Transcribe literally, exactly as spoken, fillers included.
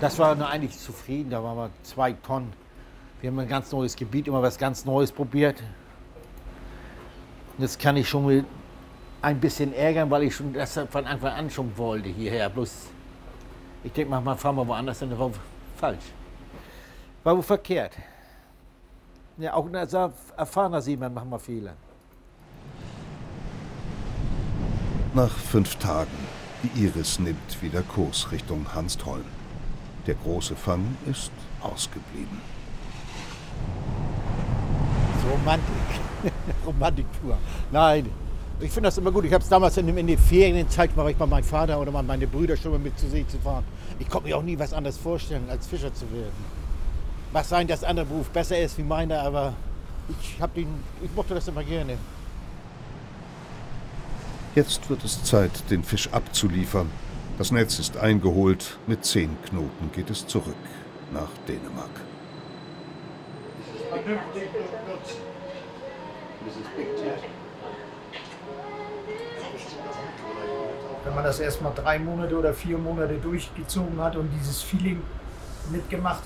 Das war nur eigentlich zufrieden, da waren wir zwei Tonnen. Wir haben ein ganz neues Gebiet, immer was ganz Neues probiert. Und jetzt kann ich schon mit ein bisschen ärgern, weil ich schon das von Anfang an schon wollte hierher. Bloß, ich denke, manchmal fahren wir woanders, dann war falsch. War wohl verkehrt. Ja, auch als erfahrener Seemann machen wir Fehler. Nach fünf Tagen. Die Iris nimmt wieder Kurs Richtung Hanstholm. Der große Fang ist ausgeblieben. Romantik. Romantik pur. Nein, ich finde das immer gut. Ich habe es damals in, in den Ferienzeit, war ich bei meinem Vater oder meine Brüder schon mal mit zur See zu fahren. Ich konnte mir auch nie was anderes vorstellen, als Fischer zu werden. Mag sein, dass ein anderer Beruf besser ist wie meiner, aber ich, hab den, ich mochte das immer gerne. Jetzt wird es Zeit, den Fisch abzuliefern. Das Netz ist eingeholt. Mit zehn Knoten geht es zurück nach Dänemark. Wenn man das erst mal drei Monate oder vier Monate durchgezogen hat und dieses Feeling mitgemacht